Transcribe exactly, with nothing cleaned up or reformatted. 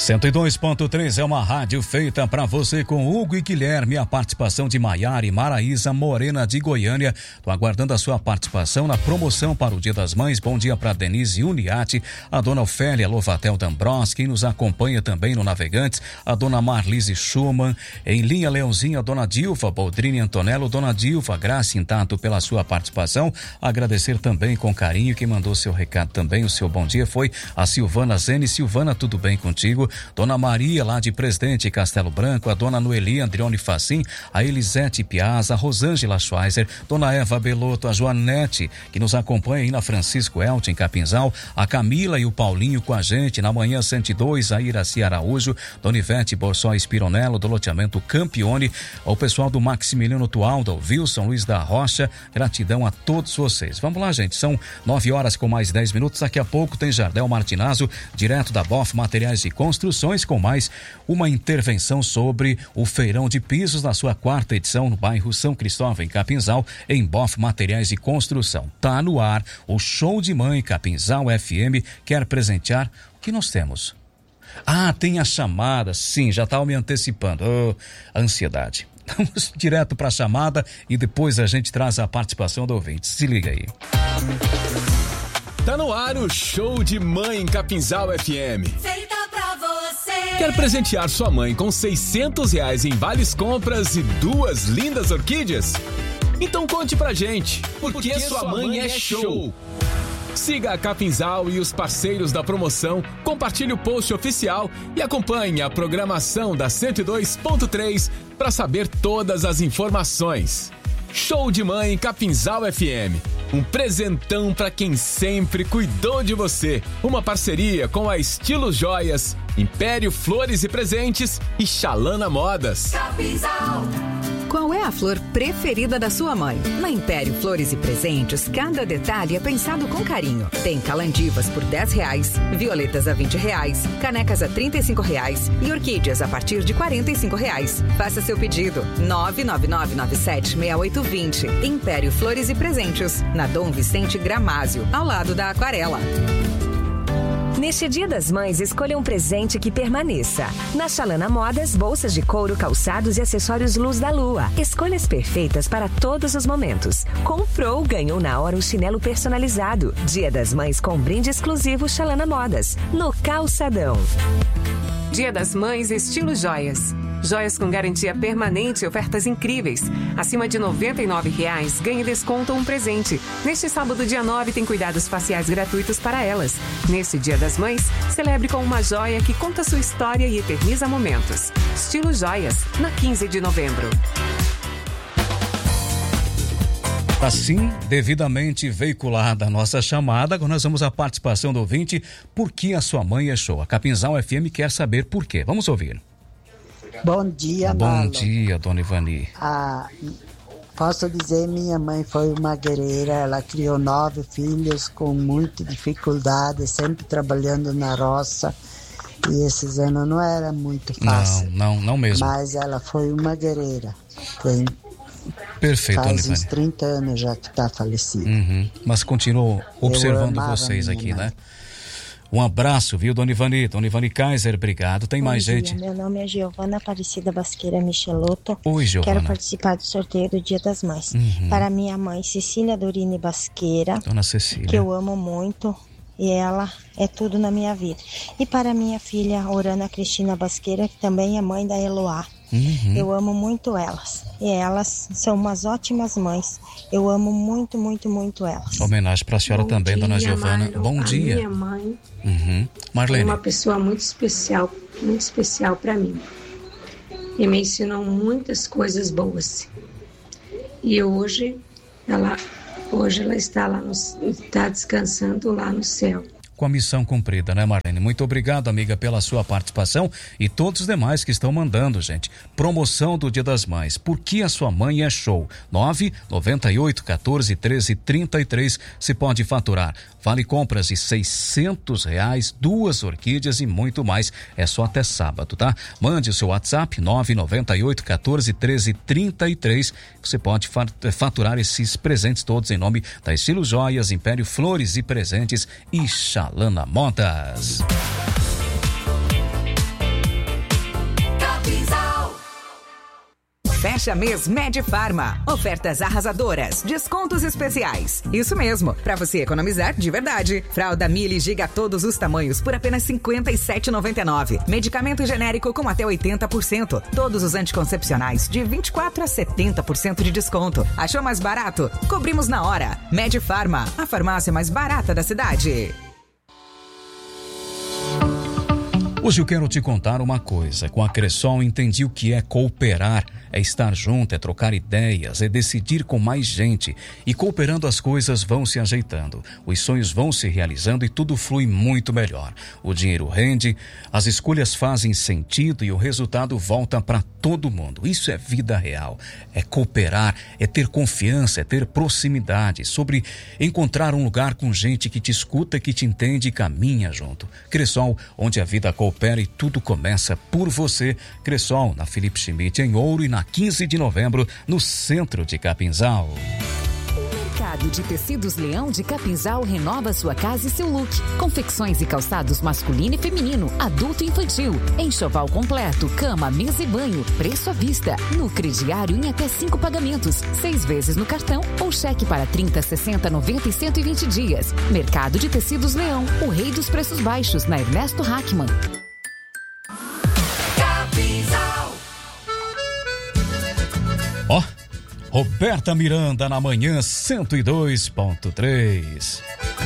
cento e dois ponto três é uma rádio feita para você com Hugo e Guilherme, a participação de Maiara e Maraísa Morena de Goiânia. Tô aguardando a sua participação na promoção para o Dia das Mães. Bom dia para Denise Uniati, a dona Ofélia Lovatel D'Ambros, quem nos acompanha também no Navegantes, a dona Marlise Schumann, em linha Leãozinho, a dona Dilva Boldrini Antonello, dona Dilva, graça em tanto pela sua participação. Agradecer também com carinho, quem mandou seu recado também, o seu bom dia foi a Silvana Zene. Silvana, tudo bem contigo? Dona Maria, lá de Presidente Castelo Branco, a dona Noeli Andrione Facim, a Elisete Piazza, a Rosângela Schweizer, dona Eva Belotto, a Joanete, que nos acompanha aí na Francisco Elton, em Capinzal, a Camila e o Paulinho com a gente, na manhã cento e dois, a Iraci Araújo, dona Ivete Borsó Espironello, do loteamento Campione, ao pessoal do Maximiliano Tualdo, Wilson Luiz da Rocha, gratidão a todos vocês. Vamos lá, gente, são nove horas com mais dez minutos, daqui a pouco tem Jardel Martinazzo, direto da B O F Materiais e Construções, com mais uma intervenção sobre o feirão de pisos na sua quarta edição no bairro São Cristóvão, em Capinzal, em B O F Materiais e Construção. Tá no ar o Show de Mãe. Capinzal F M quer presentear. O que nós temos? Ah, tem a chamada, sim, já estava me antecipando. Oh, ansiedade. Vamos direto para a chamada e depois a gente traz a participação do ouvinte. Se liga aí. Tá no ar o Show de Mãe em Capinzal F M. Feita pra você. Quer presentear sua mãe com seiscentos reais em vales compras e duas lindas orquídeas? Então conte pra gente, porque, porque sua, sua mãe, mãe é show. Siga a Capinzal e os parceiros da promoção, compartilhe o post oficial e acompanhe a programação da cento e dois ponto três para saber todas as informações. Show de Mãe Capinzal F M. Um presentão para quem sempre cuidou de você. Uma parceria com a Estilo Joias, Império Flores e Presentes e Chalana Modas. Capinzal. Qual é a flor preferida da sua mãe? Na Império Flores e Presentes, cada detalhe é pensado com carinho. Tem calandivas por dez reais, violetas a vinte reais, canecas a trinta e cinco reais e orquídeas a partir de quarenta e cinco reais. Faça seu pedido. nove nove nove nove sete seis oito dois zero. Império Flores e Presentes, na Dom Vicente Gramásio, ao lado da Aquarela. Neste Dia das Mães, escolha um presente que permaneça. Na Chalana Modas, bolsas de couro, calçados e acessórios Luz da Lua. Escolhas perfeitas para todos os momentos. Comprou, ganhou na hora um chinelo personalizado. Dia das Mães com brinde exclusivo Chalana Modas. No Calçadão. Dia das Mães, Estilo Joias. Joias com garantia permanente e ofertas incríveis. Acima de noventa e nove reais, ganhe desconto ou um presente. Neste sábado, dia nove, tem cuidados faciais gratuitos para elas. Neste Dia das Mães, celebre com uma joia que conta sua história e eterniza momentos. Estilo Joias, na quinze de novembro. Assim, devidamente veiculada a nossa chamada, agora nós vamos à participação do ouvinte. Por que a sua mãe é show? A Capinzal F M quer saber por quê. Vamos ouvir. Bom dia, Bom Marlon. dia, dona Ivani. Ah, posso dizer, minha mãe foi uma guerreira, ela criou nove filhos com muita dificuldade, sempre trabalhando na roça, e esses anos não era muito fácil. Não, não, não mesmo. Mas ela foi uma guerreira. Tem, Perfeito, faz dona uns Ivani. trinta anos já que está falecida. Uhum. Mas continuo observando vocês aqui, mãe. né? Um abraço, viu, dona Ivani? Dona Ivani Kaiser, obrigado. Tem Bom mais dia, gente? Meu nome é Giovana Aparecida Basqueira Michelotto. Oi, Giovana. Quero participar do sorteio do Dia das Mães. Uhum. Para minha mãe, Cecília Dorini Basqueira, Dona Cecília. que eu amo muito e ela é tudo na minha vida. E para minha filha, Orana Cristina Basqueira, que também é mãe da Eloá. Uhum. Eu amo muito elas. E elas são umas ótimas mães. Eu amo muito, muito, muito elas. Homenagem para a senhora Bom também, dia, dona Giovana. Marlon. Bom a dia. Minha mãe Uhum. é Marlene. uma pessoa muito especial, muito especial para mim. E me ensinou muitas coisas boas. E hoje ela, hoje ela está lá no, está descansando lá no céu. Com a missão cumprida, né, Marlene? Muito obrigado, amiga, pela sua participação e todos os demais que estão mandando, gente. Promoção do Dia das Mães. Por que a sua mãe é show? nove nove oito um quatro um três três três. Se pode faturar. Vale compras de seiscentos reais, duas orquídeas e muito mais. É só até sábado, tá? Mande o seu WhatsApp nove nove oito um quatro um três três três. Você pode faturar esses presentes todos em nome da Estilo Joias, Império Flores e Presentes e Chalana Modas. Fecha mês Medifarma. Ofertas arrasadoras, descontos especiais. Isso mesmo, para você economizar de verdade. Fralda Mili Giga todos os tamanhos por apenas cinquenta e sete reais e noventa e nove centavos. Medicamento genérico com até oitenta por cento. Todos os anticoncepcionais de vinte e quatro por cento a setenta por cento de desconto. Achou mais barato? Cobrimos na hora. Medifarma, a farmácia mais barata da cidade. Hoje eu quero te contar uma coisa. Com a Cressol entendi o que é cooperar, é estar junto, é trocar ideias, é decidir com mais gente. E cooperando as coisas vão se ajeitando, os sonhos vão se realizando e tudo flui muito melhor. O dinheiro rende, as escolhas fazem sentido e o resultado volta para todo mundo. Isso é vida real, é cooperar, é ter confiança, é ter proximidade, sobre encontrar um lugar com gente que te escuta, que te entende e caminha junto. Cressol, onde a vida coopera e tudo começa por você. Cressol, na Felipe Schmidt em Ouro e na quinze de novembro, no centro de Capinzal. O Mercado de Tecidos Leão de Capinzal renova sua casa e seu look. Confecções e calçados masculino e feminino, adulto e infantil. Enxoval completo, cama, mesa e banho. Preço à vista. No crediário em até cinco pagamentos. Seis vezes no cartão ou cheque para trinta, sessenta, noventa e cento e vinte dias. Mercado de Tecidos Leão, o rei dos preços baixos, na Ernesto Hackman. Ó, oh, Roberta Miranda na manhã cento e dois ponto três.